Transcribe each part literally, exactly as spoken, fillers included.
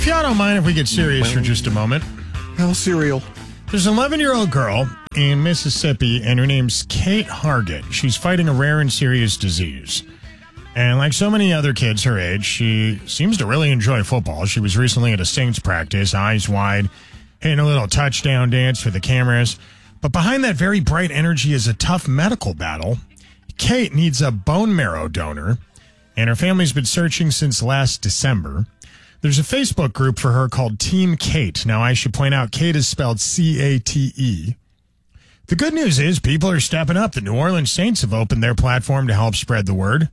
If y'all don't mind if we get serious for just a moment. How serial? There's an eleven-year-old girl in Mississippi, and her name's Kate Hargett. She's fighting a rare and serious disease. And like so many other kids her age, she seems to really enjoy football. She was recently at a Saints practice, eyes wide, hitting a little touchdown dance for the cameras. But behind that very bright energy is a tough medical battle. Kate needs a bone marrow donor, and her family's been searching since last December. There's a Facebook group for her called Team Kate. Now, I should point out, Kate is spelled C A T E. The good news is people are stepping up. The New Orleans Saints have opened their platform to help spread the word.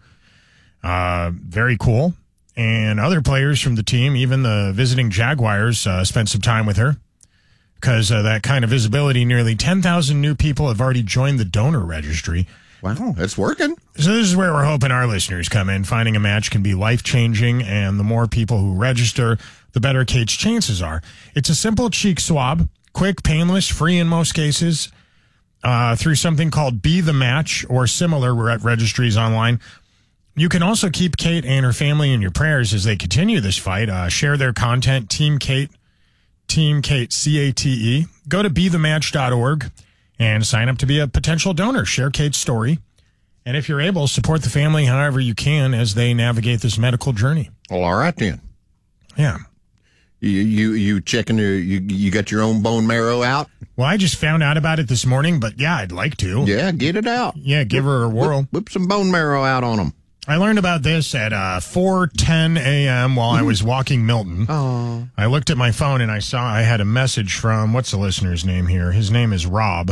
Uh, very cool. And other players from the team, even the visiting Jaguars, uh, spent some time with her. Because of that kind of visibility, nearly ten thousand new people have already joined the donor registry. Wow, it's working. So this is where we're hoping our listeners come in. Finding a match can be life-changing, and the more people who register, the better Kate's chances are. It's a simple cheek swab, quick, painless, free in most cases, uh, through something called Be The Match or similar re- registries online. You can also keep Kate and her family in your prayers as they continue this fight. Uh, share their content, Team Kate, Team Kate, C A T E. Go to be the match dot org. And sign up to be a potential donor. Share Kate's story. And if you're able, support the family however you can as they navigate this medical journey. Well, all right then. Yeah. You you you checking your you you got your own bone marrow out? Well, I just found out about it this morning, but yeah, I'd like to. Yeah, get it out. Yeah, give her a whirl. Whip, whip some bone marrow out on them. I learned about this at uh, four ten a.m. while I was walking Milton. Oh. I looked at my phone and I saw I had a message from, what's the listener's name here? His name is Rob.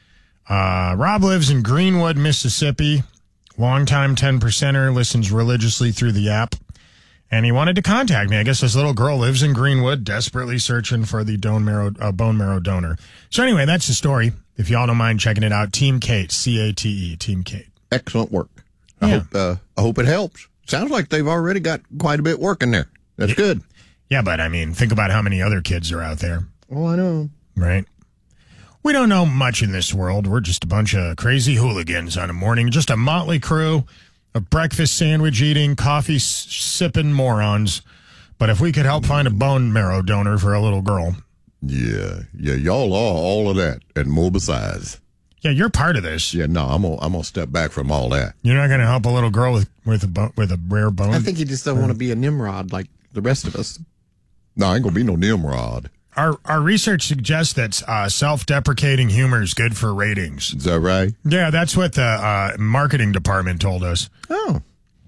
Uh, Rob lives in Greenwood, Mississippi. Longtime ten percenter, listens religiously through the app. And he wanted to contact me. I guess this little girl lives in Greenwood, desperately searching for the bone marrow, uh, bone marrow donor. So anyway, that's the story. If y'all don't mind checking it out, Team Kate, C A T E, Team Kate. Excellent work. I Yeah. hope uh, I hope it helps. Sounds like they've already got quite a bit working there. That's Yeah. good. Yeah, but I mean, think about how many other kids are out there, Oh, I know. right? We don't know much in this world. We're just a bunch of crazy hooligans on a morning, just a motley crew of breakfast sandwich eating, coffee s- sipping morons. But if we could help find a bone marrow donor for a little girl. Yeah, yeah, y'all are all of that and more besides. Yeah, you're part of this. Yeah, no, I'm gonna I'm gonna step back from all that. You're not going to help a little girl with with a bo- with a rare bone. I think you just don't want to be a Nimrod like the rest of us. No, I ain't gonna be no Nimrod. Our our research suggests that uh, self-deprecating humor is good for ratings. Is that right? Yeah, that's what the uh, marketing department told us. Oh.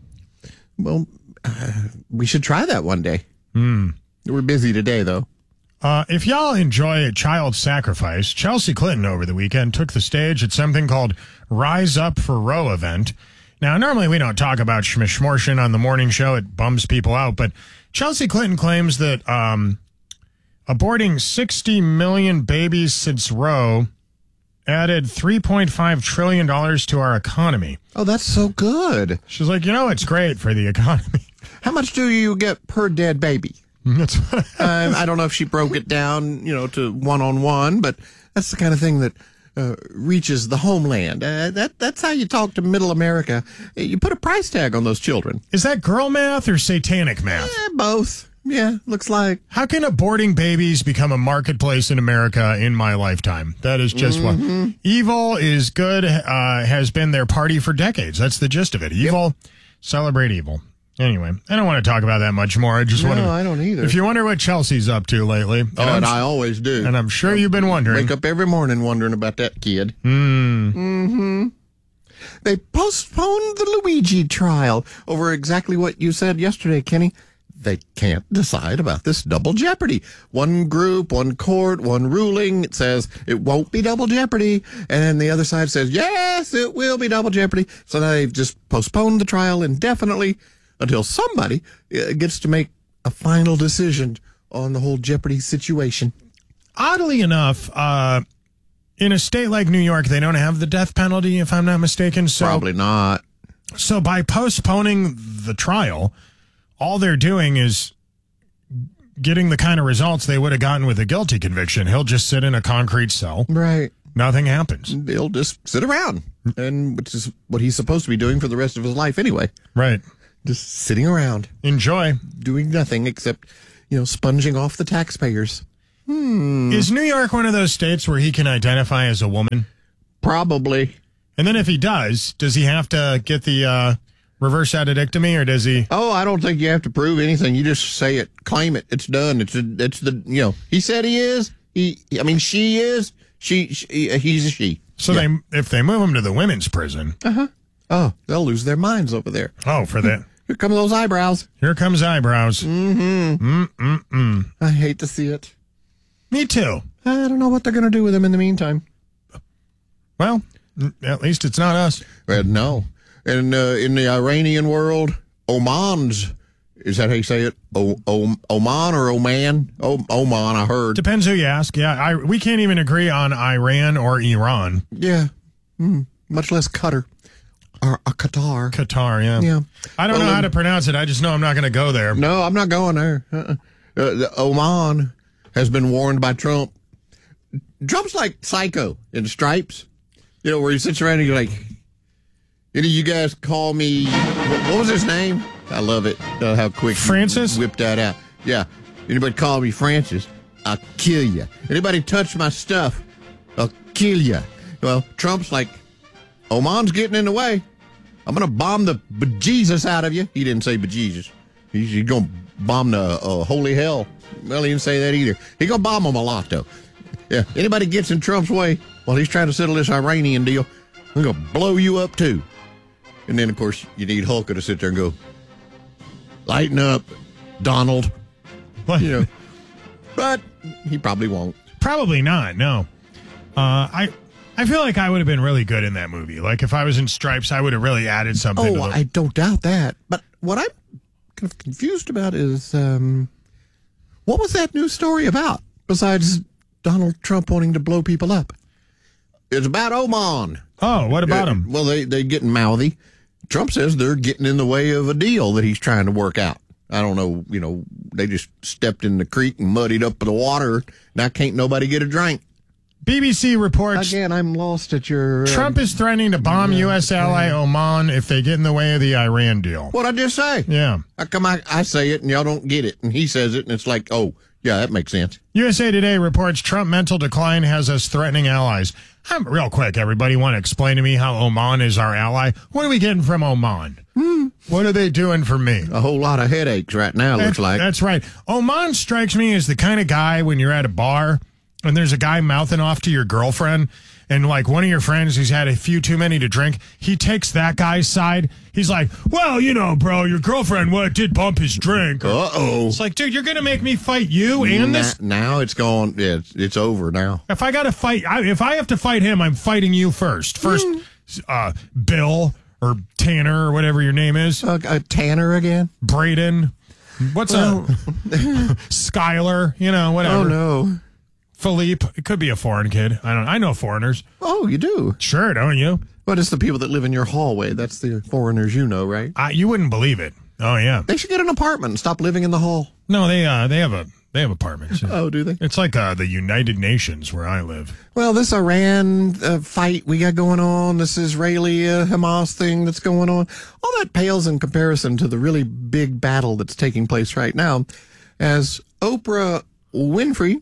Well, uh, we should try that one day. Hmm. We're busy today, though. Uh, if y'all enjoy child sacrifice, Chelsea Clinton over the weekend took the stage at something called Rise Up for Roe event. Now, normally we don't talk about schmishmortion on the morning show. It bums people out. But Chelsea Clinton claims that um, aborting sixty million babies since Roe added three point five trillion dollars to our economy. Oh, that's so good. She's like, you know, it's great for the economy. How much do you get per dead baby? That's what I- um, I don't know if she broke it down, you know, to one-on-one, but that's the kind of thing that uh, reaches the homeland. Uh, that That's how you talk to middle America. You put a price tag on those children. Is that girl math or satanic math? Eh, both. Yeah, looks like. How can aborting babies become a marketplace in America in my lifetime? That is just Mm-hmm. what evil is good, uh, has been their party for decades. That's the gist of it. Evil, celebrate evil. Anyway, I don't want to talk about that much more. I just No, want to. I don't either. If you wonder what Chelsea's up to lately, and, Oh, I'm, and I always do. and I'm sure you've been wondering. Wake up every morning wondering about that kid. Hmm. They postponed the Luigi trial over exactly what you said yesterday, Kenny. They can't decide about this double jeopardy. One group, one court, one ruling. It says it won't be double jeopardy. And then the other side says, yes, it will be double jeopardy. So now they've just postponed the trial indefinitely until somebody uh, gets to make a final decision on the whole jeopardy situation. Oddly enough, uh, in a state like New York, they don't have the death penalty, if I'm not mistaken. So, Probably not. So by postponing the trial, all they're doing is getting the kind of results they would have gotten with a guilty conviction. He'll just sit in a concrete cell. Right. Nothing happens. He'll just sit around, and which is what he's supposed to be doing for the rest of his life anyway. Right. Just sitting around, Enjoy. doing nothing except, you know, sponging off the taxpayers. Is New York one of those states where he can identify as a woman? Probably. And then if he does, does he have to get the uh, reverse addictomy, or does he? Oh, I don't think you have to prove anything. You just say it, claim it. It's done. It's a, it's the you know. He said he is. He, I mean, she is. She, she he's a she. So yeah. they, if they move him to the women's prison, uh huh. Oh, they'll lose their minds over there. Oh, for that. Here come those eyebrows. Here comes eyebrows. Mm-hmm. Mm-mm-mm. I hate to see it. Me too. I don't know what they're going to do with him in the meantime. Well, at least it's not us. Well, no. And uh, in the Iranian world, Oman's, is that how you say it? O, o, Oman or Oman? O, Oman, I heard. Depends who you ask. Yeah, I, we can't even agree on Iran or Iran. Yeah. Mm, much less Qatar. Or uh, Qatar. Qatar, yeah. Yeah. I don't well, know how to pronounce it. I just know I'm not going to go there. No, I'm not going there. Uh-uh. Uh, the Oman has been warned by Trump. Trump's like Psycho in Stripes. You know, where he sits around and you're like, any of you guys call me, what, what was his name? I love it. Uh, how quick Francis? You whipped that out. Yeah. Anybody call me Francis, I'll kill you. Anybody touch my stuff, I'll kill you. Well, Trump's like, Oman's getting in the way. I'm going to bomb the bejesus out of you. He didn't say bejesus. He's, he's going to bomb the uh, holy hell. Well, he didn't say that either. He's going to bomb them a lot, though. Yeah, anybody gets in Trump's way while he's trying to settle this Iranian deal, I'm going to blow you up, too. And then, of course, you need Hulka to sit there and go, lighten up, Donald. What? You know, but he probably won't. Probably not, no. Uh, I I feel like I would have been really good in that movie. Like, if I was in Stripes, I would have really added something Oh, to the... I don't doubt that. But what I'm kind of confused about is, um, what was that news story about, besides Donald Trump wanting to blow people up? It's about Oman. Oh, what about him? Well, they, they're getting mouthy. Trump says they're getting in the way of a deal that he's trying to work out. I don't know, you know, they just stepped in the creek and muddied up the water. Now can't nobody get a drink. B B C reports... Again, I'm lost at your... Trump is threatening to bomb U S ally Oman if they get in the way of the Iran deal. What'd I just say? Yeah. How come I, I say it and y'all don't get it? And he says it and it's like, oh, yeah, that makes sense. U S A Today reports Trump mental decline has us threatening allies. I'm, real quick, everybody want to explain to me how Oman is our ally? What are we getting from Oman? Hmm. What are they doing for me? A whole lot of headaches right now, That's, looks like. That's right. Oman strikes me as the kind of guy when you're at a bar and there's a guy mouthing off to your girlfriend and like one of your friends who's had a few too many to drink, he takes that guy's side. He's like, well, you know, bro, your girlfriend what did bump his drink. Uh-oh. It's like, dude, you're going to make me fight you and Na- this? Now it's gone. Yeah, it's, it's over now. If I got to fight, I, if I have to fight him, I'm fighting you first. First, mm. uh, Bill or Tanner or whatever your name is. Uh, uh, Tanner again? Braden. What's well. a Skylar? You know, whatever. Oh, no. Philippe. It could be a foreign kid. I don't. I know foreigners. Oh, you do? Sure, don't you? But it's the people that live in your hallway. That's the foreigners you know, right? Uh, you wouldn't believe it. Oh yeah. They should get an apartment and stop living in the hall. No, they uh they have a they have apartments. Oh, do they? It's like uh, the United Nations where I live. Well, this Iran uh, fight we got going on, this Israeli uh, Hamas thing that's going on, all that pales in comparison to the really big battle that's taking place right now, as Oprah Winfrey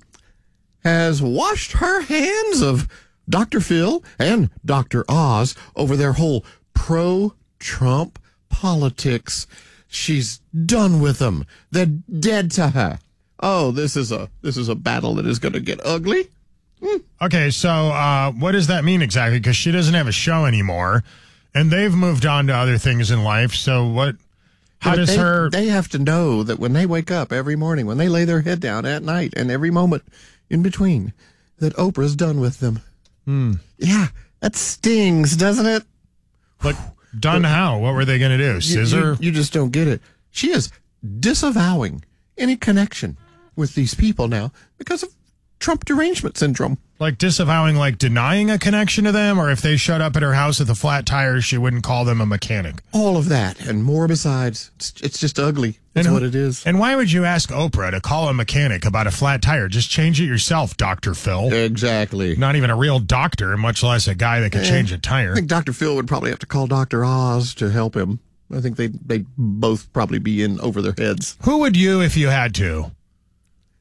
has washed her hands of Doctor Phil and Doctor Oz over their whole pro-Trump politics. She's done with them. They're dead to her. Oh, this is a this is a battle that is going to get ugly. Mm. Okay, so uh, what does that mean exactly? Because she doesn't have a show anymore, and they've moved on to other things in life. So what? How but does they, her? They have to know that when they wake up every morning, when they lay their head down at night, and every moment in between, that Oprah's done with them. Hmm. Yeah, that stings, doesn't it? But done how? What were they going to do? Scissor? You, you, you just don't get it. She is disavowing any connection with these people now because of Trump derangement syndrome. Like disavowing, like denying a connection to them, or if they showed up at her house with a flat tire, she wouldn't call them a mechanic. All of that and more besides. It's, it's just ugly. That's and, what it is. And why would you ask Oprah to call a mechanic about a flat tire? Just change it yourself, Doctor Phil. Exactly. Not even a real doctor, much less a guy that could eh, change a tire. I think Doctor Phil would probably have to call Doctor Oz to help him. I think they'd, they'd both probably be in over their heads. Who would you, if you had to,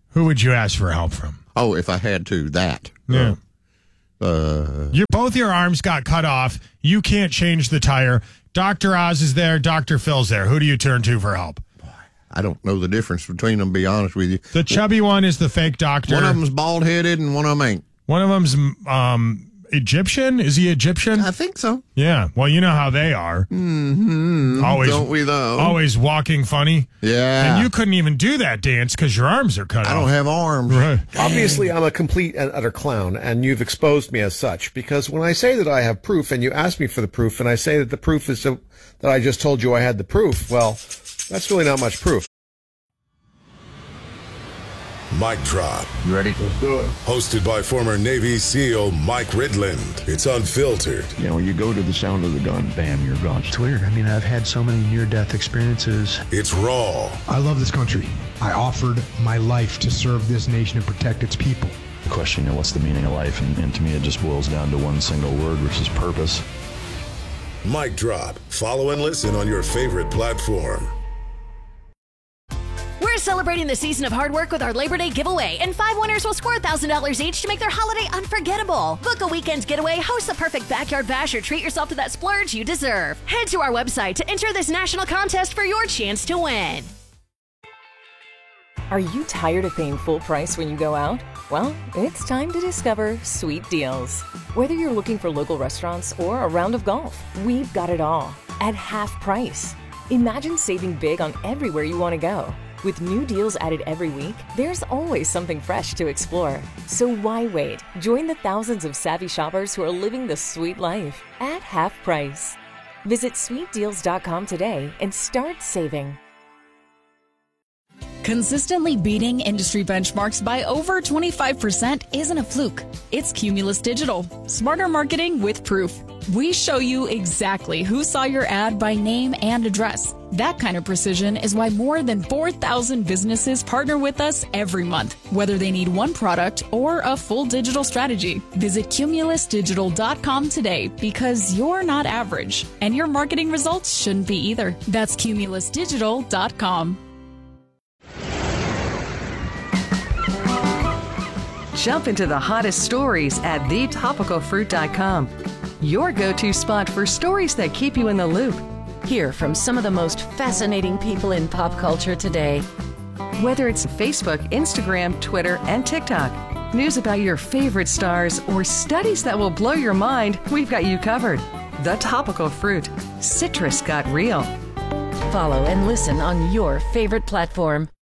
Who would you ask for help from? Oh, if I had to, that. Yeah. Uh, Your both your arms got cut off. You can't change the tire. Doctor Oz is there. Doctor Phil's there. Who do you turn to for help? I don't know the difference between them, to be honest with you. The chubby one is the fake doctor. One of them's bald-headed and one of them ain't. One of them's um, Egyptian. Is he Egyptian? I think so. Yeah. Well, you know how they are. Mm-hmm. Always, don't we, though? Always walking funny. Yeah. And you couldn't even do that dance because your arms are cut I off. don't have arms. Right. Obviously, I'm a complete and utter clown, and you've exposed me as such, because when I say that I have proof, and you ask me for the proof, and I say that the proof is that I just told you I had the proof, well, that's really not much proof. Mic Drop. You ready? Let's do it. Hosted by former Navy SEAL Mike Ridland. It's unfiltered. You know, you go to the sound of the gun, bam, you're gone. It's weird. I mean, I've had so many near-death experiences. It's raw. I love this country. I offered my life to serve this nation and protect its people. The question, you know, what's the meaning of life? And, and to me, it just boils down to one single word, which is purpose. Mic Drop. Follow and listen on your favorite platform. We're celebrating the season of hard work with our Labor Day giveaway, and five winners will score one thousand dollars each to make their holiday unforgettable. Book a weekend getaway, host the perfect backyard bash, or treat yourself to that splurge you deserve. Head to our website to enter this national contest for your chance to win. Are you tired of paying full price when you go out? Well, it's time to discover Sweet Deals. Whether you're looking for local restaurants or a round of golf, we've got it all at half price. Imagine saving big on everywhere you want to go. With new deals added every week, there's always something fresh to explore. So why wait? Join the thousands of savvy shoppers who are living the sweet life at half price. Visit sweet deals dot com today and start saving. Consistently beating industry benchmarks by over twenty-five percent isn't a fluke. It's Cumulus Digital. Smarter marketing with proof. We show you exactly who saw your ad by name and address. That kind of precision is why more than four thousand businesses partner with us every month, whether they need one product or a full digital strategy. Visit cumulus digital dot com today, because you're not average, and your marketing results shouldn't be either. That's cumulus digital dot com. Jump into the hottest stories at the topical fruit dot com. Your go-to spot for stories that keep you in the loop. Hear from some of the most fascinating people in pop culture today. Whether it's Facebook, Instagram, Twitter, and TikTok, news about your favorite stars, or studies that will blow your mind, we've got you covered. The Topical Fruit. Citrus got real. Follow and listen on your favorite platform.